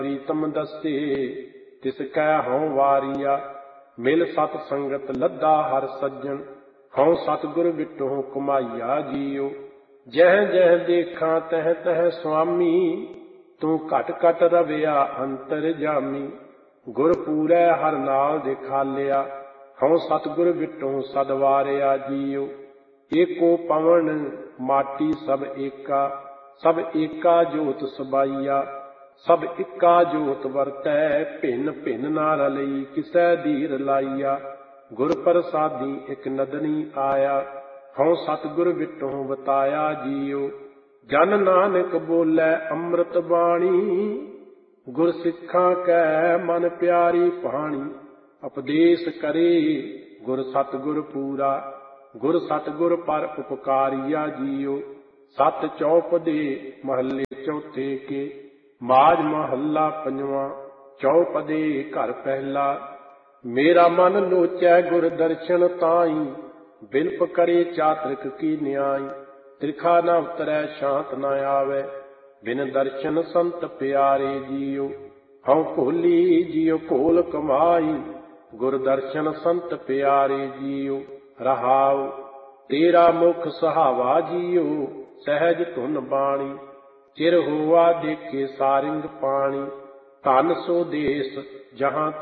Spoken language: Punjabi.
ਪ੍ਰੀਤਮ ਦੱਸੇ ਤਿਸ ਕੈ ਹਉ ਵਾਰੀਆ। ਮਿਲ ਸਤ ਸੰਗਤ ਲੱਦਾ ਹਰ ਸੱਜਣ, ਹਉ ਸਤਿਗੁਰ ਵਿਟਹੁ ਕਮਾਈਆ ਜੀਉ। ਜਹ ਜਹ ਦੇਖਾਂ ਤਹ ਤਹ ਸੁਆਮੀ, ਤੂੰ ਘਟ ਘਟ ਰਵਿਆ ਅੰਤਰ ਜਾਮੀ। ਗੁਰ ਪੂਰੈ ਹਰ ਨਾਲ ਦਿਖਾਲਿਆ, ਹਉ ਸਤਿਗੁਰ ਵਿਟਹੁ ਸਦ ਵਾਰਿਆ ਜੀਉ। ਏਕੋ ਪਵਨ ਮਾਟੀ ਸਭ ਏਕਾ, ਸਭ ਏਕਾ ਜੋਤ ਸਬਾਈਆ। ਸਭ ਇੱਕਾ ਜੋਤ ਵਰਤੈ, ਭਿੰਨ ਭਿੰਨ ਨਾ ਰਲਈ ਕਿਸੈ ਧੀਰ ਲਾਈਆ। ਗੁਰ ਪ੍ਰਸਾਦੀ ਇਕ ਨਦਨੀ ਆਇਆ, ਹਉ ਸਤਿਗੁਰ ਵਿਟਹੁ ਬਤਾਇਆ ਜੀਉ। ਜਨ ਨਾਨਕ ਬੋਲੇ ਅੰਮ੍ਰਿਤ ਬਾਣੀ, ਗੁਰ ਸਿੱਖਾਂ ਕੈ ਮਨ ਪਿਆਰੀ ਬਾਣੀ। ਉਪਦੇਸ਼ ਕਰੇ ਗੁਰ ਸਤਿਗੁਰ ਪੂਰਾ, ਗੁਰ ਸਤਿਗੁਰ ਪਰ ਉਪਕਾਰੀਆ ਜੀਉ। ਸਤ ਚੌਪਦੇ ਮਹੱਲੇ ਚੌਥੇ ਕੇ, ਮਾਝ ਮਹੱਲਾ ਪੰਜਵਾਂ। ਚੌਪਦੇ ਘਰ ਪਹਿਲਾ। ਮੇਰਾ ਮਨ ਲੋਚੈ ਗੁਰ ਦਰਸ਼ਨ ਤਾਈ, ਬਿਨਪ ਕਰੇ ਚਾਤ੍ਰਿਕ ਕੀ ਨਿਆਈ। ਤ੍ਰਿਖਾ ਨ ਉਤਰੈ ਸ਼ਾਂਤ ਨ ਆਵੈ, ਬਿਨ ਦਰਸ਼ਨ ਸੰਤ ਪਿਆਰੇ ਜੀਉ। ਹਉ ਭੋਲੀ ਜੀਉ ਘੋਲ ਕਮਾਈ, ਗੁਰ ਦਰਸ਼ਨ ਸੰਤ ਪਿਆਰੇ ਜੀਉ। ਰਹਾਉ ਤੇਰਾ ਮੁਖ ਸੁਹਾਵਾ ਜੀਉ, ਸਹਿਜ ਧੁਨ ਬਾਣੀ। ਚਿਰ ਹੋਆ ਦੇਖੇ ਸਾਰਿੰਗ ਪਾਣੀ, ਧਨ ਸੋ ਦੇਸ ਜਹਾਂ